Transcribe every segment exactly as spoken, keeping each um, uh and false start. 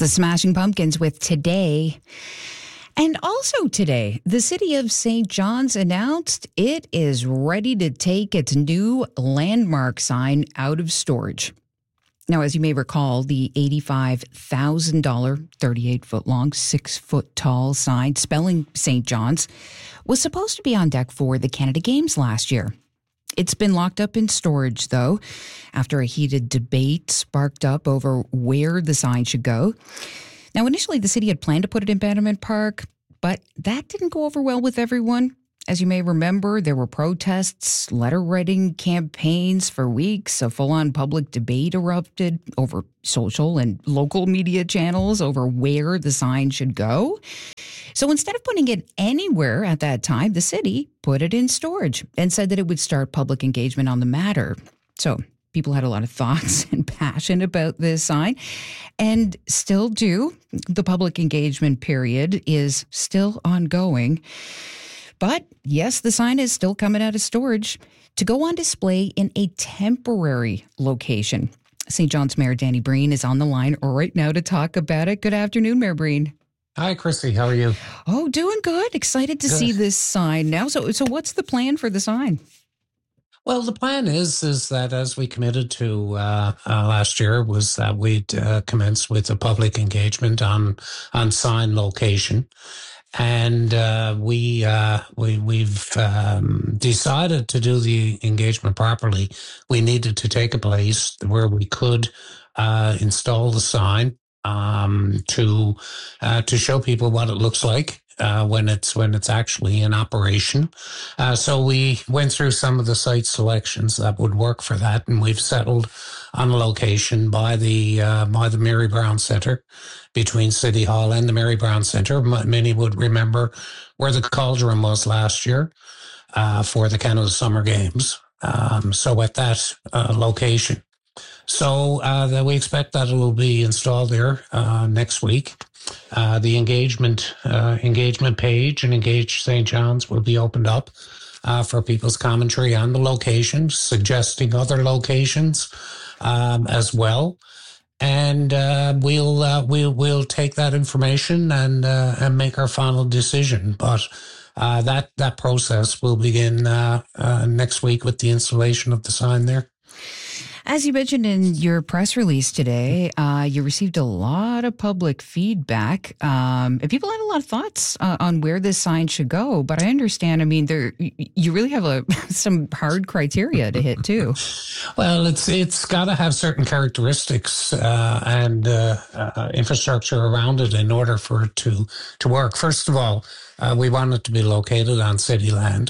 the Smashing Pumpkins with Today. And also today, the city of Saint John's announced it is ready to take its new landmark sign out of storage. Now, as you may recall, the eighty-five thousand dollars, thirty-eight foot long, six foot tall sign spelling Saint John's was supposed to be on deck for the Canada Games last year. It's been locked up in storage, though, after a heated debate sparked up over where the sign should go. Now, initially, the city had planned to put it in Bannerman Park, but that didn't go over well with everyone. As you may remember, there were protests, letter-writing campaigns for weeks. A full-on public debate erupted over social and local media channels over where the sign should go. So instead of putting it anywhere at that time, the city put it in storage and said that it would start public engagement on the matter. So people had a lot of thoughts and passion about this sign and still do. The public engagement period is still ongoing. But yes, the sign is still coming out of storage to go on display in a temporary location. Saint John's Mayor Danny Breen is on the line right now to talk about it. Good afternoon, Mayor Breen. Hi, Chrissy. How are you? Oh, doing good. Excited to Good. see this sign now. So, so what's the plan for the sign? Well, the plan is is that as we committed to uh, uh, last year was that we'd uh, commence with a public engagement on on sign location. And uh, we uh, we we've um, decided to do the engagement properly. We needed to take a place where we could uh, install the sign um, to uh, to show people what it looks like uh, when it's when it's actually in operation. Uh, so we went through some of the site selections that would work for that, and we've settled on a location by the uh, by the Mary Brown Centre, between City Hall and the Mary Brown Centre. Many would remember where the Cauldron was last year uh, for the Canada Summer Games. Um, so at that uh, location. So uh, that we expect that it will be installed there uh, next week. Uh, the engagement uh, engagement page and Engage Saint John's will be opened up uh, for people's commentary on the location, suggesting other locations um, as well. And uh, we'll uh, we'll we'll take that information and uh, and make our final decision. But uh, that that process will begin uh, uh, next week with the installation of the sign there. As you mentioned in your press release today, uh, you received a lot of public feedback, um, and people had a lot of thoughts uh, on where this sign should go. But I understand, I mean, there you really have a, some hard criteria to hit too. Well, it's it's got to have certain characteristics uh, and uh, uh, infrastructure around it in order for it to to work. First of all, uh, we want it to be located on city land.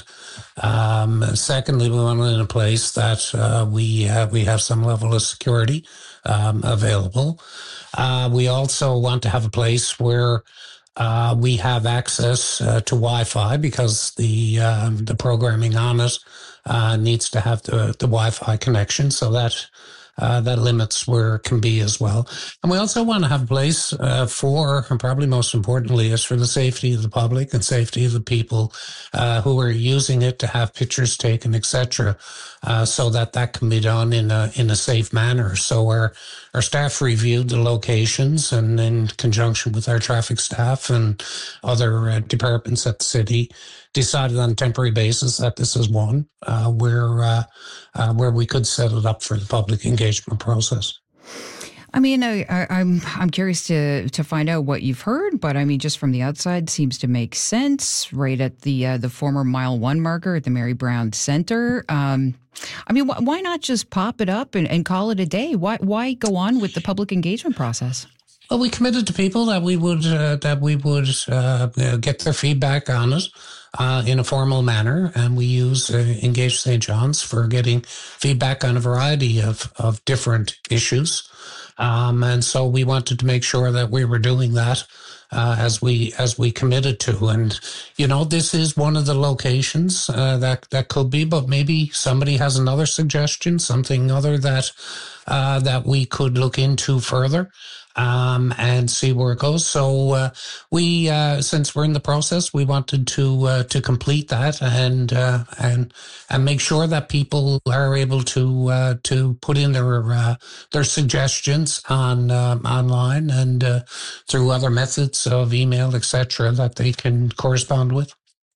Um, secondly, we want it in a place that uh, we have, we have some level of security um, available. Uh, we also want to have a place where uh, we have access uh, to Wi-Fi, because the uh, the programming on it uh, needs to have the, the Wi-Fi connection, so that Uh, that limits where it can be as well. And we also want to have a place uh, for, and probably most importantly, is for the safety of the public and safety of the people uh, who are using it to have pictures taken, et cetera, uh, so that that can be done in a in a safe manner. So our our staff reviewed the locations, and in conjunction with our traffic staff and other uh, departments at the city, decided on a temporary basis that this is one uh, where uh, uh, where we could set it up for the public engagement process. I mean, I, I, I'm I'm curious to to find out what you've heard, but I mean, just from the outside, seems to make sense. Right at the uh, the former mile one marker at the Mary Brown Centre. Um, I mean, wh- why not just pop it up and, and call it a day? Why why go on with the public engagement process? Well, we committed to people that we would uh, that we would uh, get their feedback on it uh, in a formal manner, and we use uh, Engage Saint John's for getting feedback on a variety of of different issues. Um, and so we wanted to make sure that we were doing that uh, as we as we committed to. And you know, this is one of the locations uh, that that could be, but maybe somebody has another suggestion, something other that uh, that we could look into further. Um, and see where it goes. So uh, we, uh, since we're in the process, we wanted to uh, to complete that and uh, and and make sure that people are able to uh, to put in their uh, their suggestions on um, online and uh, through other methods of email, et cetera, that they can correspond with.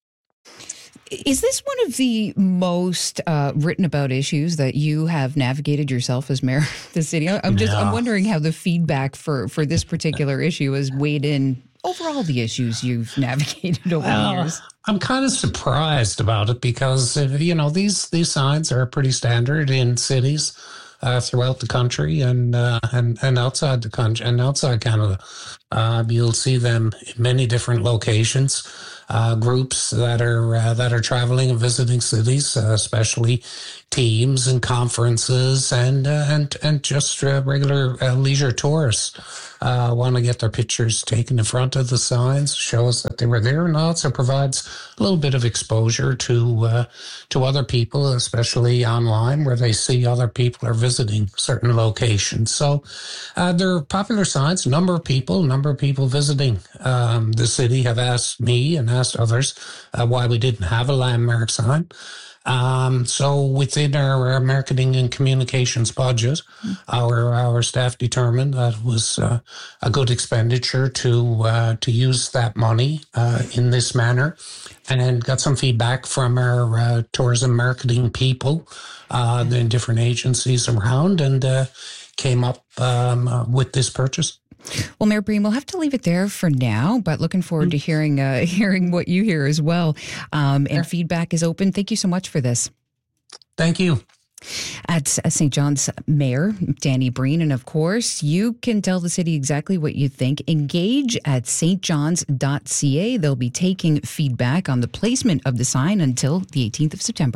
Is this one of the most uh, written about issues that you have navigated yourself as mayor of the city? I'm just no. I'm wondering how the feedback for, for this particular issue has weighed in over all the issues you've navigated over well, the years. I'm kind of surprised about it because, you know, these, these signs are pretty standard in cities uh, throughout the country and, uh, and, and outside the country and outside Canada. Uh, you'll see them in many different locations. Uh, groups that are uh, that are traveling and visiting cities, uh, especially teams and conferences, and uh, and and just uh, regular uh, leisure tourists uh, want to get their pictures taken in front of the signs, show us that they were there, and also provides a little bit of exposure to uh, to other people, especially online, where they see other people are visiting certain locations. So uh, they're popular signs. A number of people, a number of people visiting um, the city have asked me and asked others uh, why we didn't have a landmark sign. Um, so within our, our marketing and communications budget, our our staff determined that it was uh, a good expenditure to uh, to use that money uh, in this manner, and got some feedback from our uh, tourism marketing people uh, in different agencies around, and uh, came up um, uh, with this purchase. Well, Mayor Breen, we'll have to leave it there for now, but looking forward to hearing uh, hearing what you hear as well. Um, and sure. Feedback is open. Thank you so much for this. Thank you. At Saint John's Mayor Danny Breen, and of course, you can tell the city exactly what you think. Engage at s t johns dot c a. They'll be taking feedback on the placement of the sign until the eighteenth of September.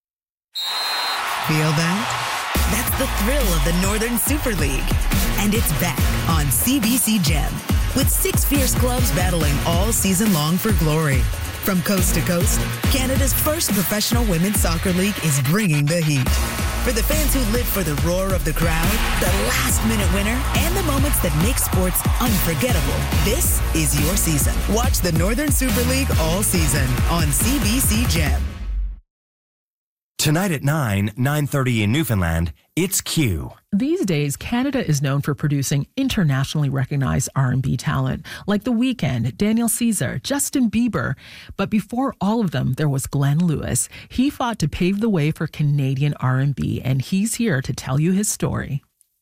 Feel that? That's the thrill of the Northern Super League. And it's back on C B C Gem, with six fierce clubs battling all season long for glory. From coast to coast, Canada's first professional women's soccer league is bringing the heat. For the fans who live for the roar of the crowd, the last-minute winner, and the moments that make sports unforgettable, this is your season. Watch the Northern Super League all season on C B C Gem. Tonight at nine, nine thirty in Newfoundland, it's Q. These days, Canada is known for producing internationally recognized R and B talent, like The Weeknd, Daniel Caesar, Justin Bieber. But before all of them, there was Glenn Lewis. He fought to pave the way for Canadian R and B, and he's here to tell you his story.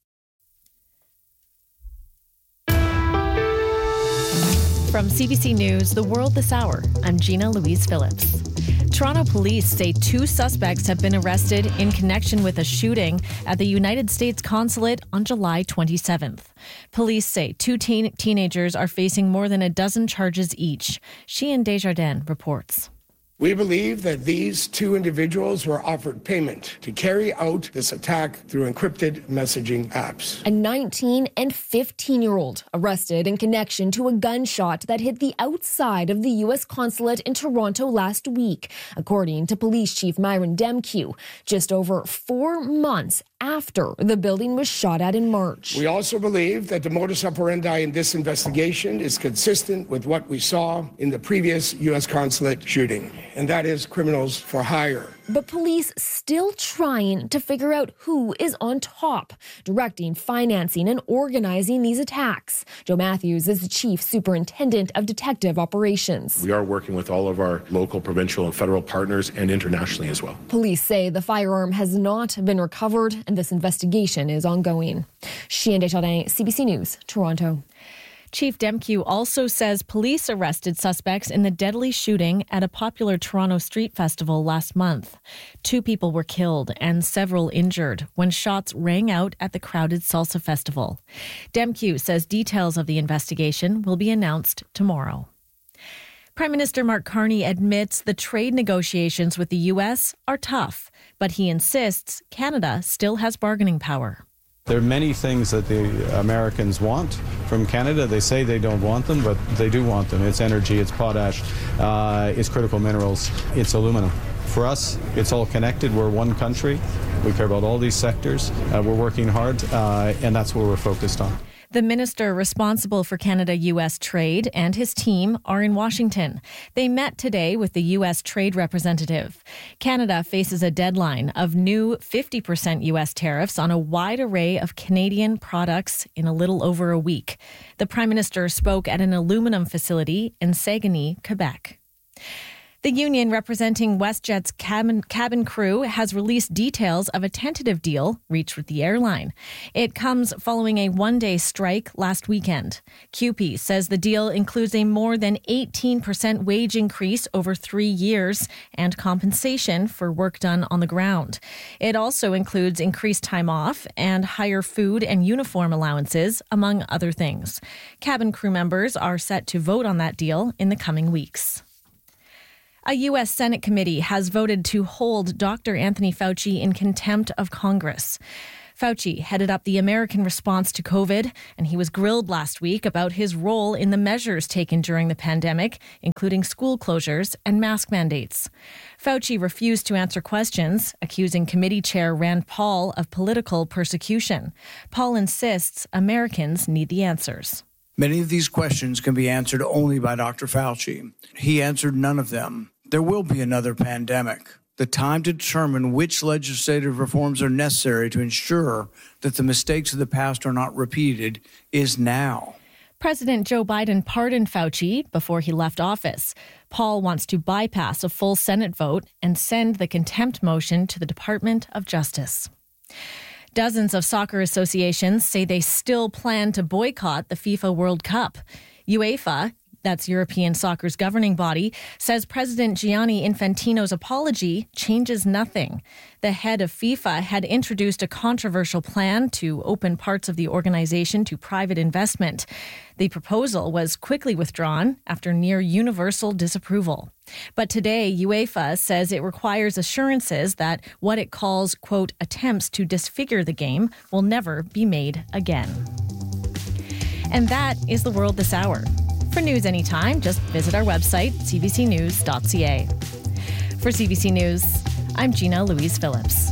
From C B C News, The World This Hour, I'm Gina Louise Phillips. Toronto police say two suspects have been arrested in connection with a shooting at the United States consulate on July twenty-seventh. Police say two teen- teenagers are facing more than a dozen charges each. Sheehan Desjardins reports. We believe that these two individuals were offered payment to carry out this attack through encrypted messaging apps. A nineteen and fifteen-year-old arrested in connection to a gunshot that hit the outside of the U S consulate in Toronto last week, according to Police Chief Myron Demkew, just over four months after the building was shot at in March. We also believe that the modus operandi in this investigation is consistent with what we saw in the previous U S consulate shooting, and that is criminals for hire. But police still trying to figure out who is on top, directing, financing, and organizing these attacks. Joe Matthews is the Chief Superintendent of Detective Operations. We are working with all of our local, provincial, and federal partners, and internationally as well. Police say the firearm has not been recovered, and this investigation is ongoing. Sheehan Desjardins, C B C News, Toronto. Chief Demkew also says police arrested suspects in the deadly shooting at a popular Toronto street festival last month. Two people were killed and several injured when shots rang out at the crowded salsa festival. Demkew says details of the investigation will be announced tomorrow. Prime Minister Mark Carney admits the trade negotiations with the U S are tough, but he insists Canada still has bargaining power. There are many things that the Americans want from Canada. They say they don't want them, but they do want them. It's energy, it's potash, uh, it's critical minerals, it's aluminum. for us, it's all connected. We're one country. We care about all these sectors. Uh, we're working hard, uh, and that's what we're focused on. The minister responsible for Canada-U S trade and his team are in Washington. They met today with the U S trade representative. Canada faces a deadline of new fifty percent U S tariffs on a wide array of Canadian products in a little over a week. The Prime Minister spoke at an aluminum facility in Saguenay, Quebec. The union representing WestJet's cabin, cabin crew has released details of a tentative deal reached with the airline. It comes following a one-day strike last weekend. C U P E says the deal includes a more than eighteen percent wage increase over three years and compensation for work done on the ground. It also includes increased time off and higher food and uniform allowances, among other things. Cabin crew members are set to vote on that deal in the coming weeks. A U S Senate committee has voted to hold Doctor Anthony Fauci in contempt of Congress. Fauci headed up the American response to COVID, and he was grilled last week about his role in the measures taken during the pandemic, including school closures and mask mandates. Fauci refused to answer questions, accusing committee chair Rand Paul of political persecution. Paul insists Americans need the answers. Many of these questions can be answered only by Doctor Fauci. He answered none of them. There will be another pandemic. The time to determine which legislative reforms are necessary to ensure that the mistakes of the past are not repeated is now. President Joe Biden pardoned Fauci before he left office. Paul wants to bypass a full Senate vote and send the contempt motion to the Department of Justice. Dozens of soccer associations say they still plan to boycott the FIFA World Cup. UEFA, that's European soccer's governing body, says President Gianni Infantino's apology changes nothing. The head of FIFA had introduced a controversial plan to open parts of the organization to private investment. The proposal was quickly withdrawn after near universal disapproval. But today, UEFA says it requires assurances that what it calls, quote, attempts to disfigure the game will never be made again. And that is the world this hour. For news anytime, just visit our website, c b c news dot c a. For C B C News, I'm Gina Louise Phillips.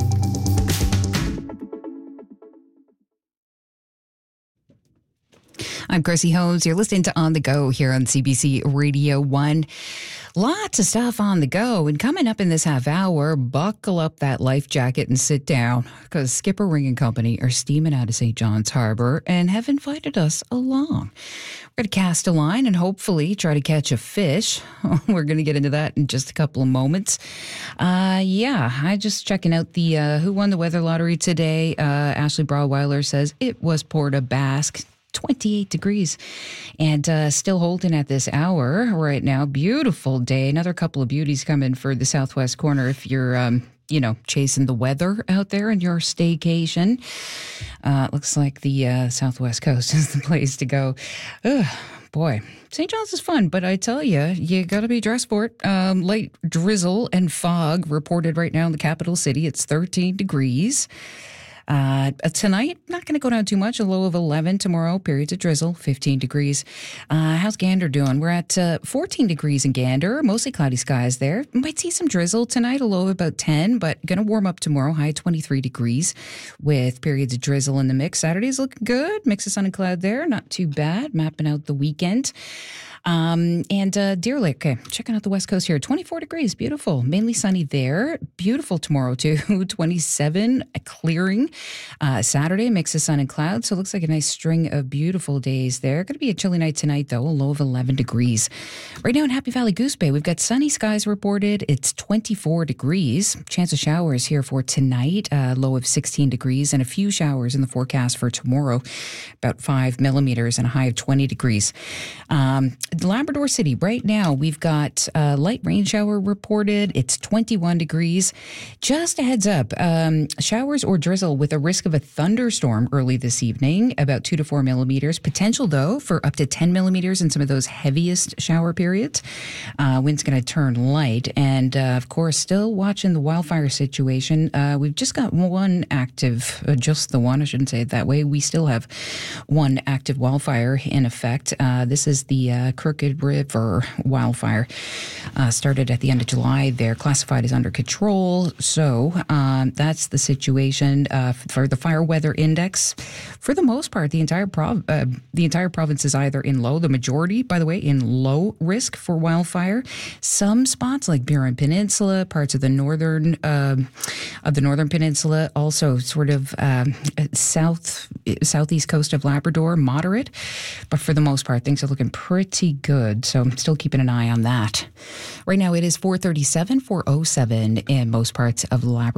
I'm Chrissy Holmes. You're listening to On the Go here on C B C Radio one. Lots of stuff on the go. And coming up in this half hour, buckle up that life jacket and sit down, because Skipper Ring and Company are steaming out of Saint John's Harbor and have invited us along. We're going to cast a line and hopefully try to catch a fish. We're going to get into that in just a couple of moments. Uh, yeah, I just checking out the uh, Who Won the Weather Lottery today. Uh, Ashley Brawweiler says it was Porta Basque. twenty-eight degrees and uh, still holding at this hour right now. Beautiful day. Another couple of beauties coming for the southwest corner if you're, um, you know, chasing the weather out there in your staycation. Uh, looks like the uh, southwest coast is the place to go. Ugh. Boy, Saint John's is fun, but I tell you, you got to be dressed for it. Um, light drizzle and fog reported right now in the capital city. It's thirteen degrees. Uh, tonight, not going to go down too much, a low of eleven. Tomorrow, periods of drizzle, fifteen degrees. Uh, how's Gander doing? We're at uh, fourteen degrees in Gander, mostly cloudy skies there. Might see some drizzle tonight, a low of about ten, but going to warm up tomorrow, high twenty-three degrees with periods of drizzle in the mix. Saturday's looking good, mix of sun and cloud there, not too bad, mapping out the weekend. Um, and uh, Deer Lake, okay, checking out the west coast here, twenty-four degrees, beautiful, mainly sunny there. Beautiful tomorrow too, twenty-seven, clearing. Uh, Saturday, mix of sun and clouds, so it looks like a nice string of beautiful days there. Going to be a chilly night tonight though, a low of eleven degrees. Right now in Happy Valley Goose Bay, we've got sunny skies reported. It's twenty-four degrees. Chance of showers here for tonight, uh, low of sixteen degrees, and a few showers in the forecast for tomorrow, about five millimeters and a high of twenty degrees. Um, Labrador City, right now, we've got a light rain shower reported. It's twenty-one degrees. Just a heads up, um, showers or drizzle with a risk of a thunderstorm early this evening, about two to four millimeters. Potential, though, for up to ten millimeters in some of those heaviest shower periods. Uh, wind's going to turn light. And, uh, of course, still watching the wildfire situation. Uh, we've just got one active, uh, just the one, I shouldn't say it that way. We still have one active wildfire in effect. Uh, this is the uh, Crooked River wildfire uh, started at the end of July. They're classified as under control. So um, that's the situation uh, for the fire weather index. For the most part, the entire prov- uh, the entire province is either in low, the majority, by the way, in low risk for wildfire. Some spots like Burin Peninsula, parts of the northern uh, of the northern peninsula, also sort of um, south southeast coast of Labrador, moderate. But for the most part, things are looking pretty good. So I'm still keeping an eye on that. Right now, it is four thirty-seven, four oh seven in most parts of Labrador.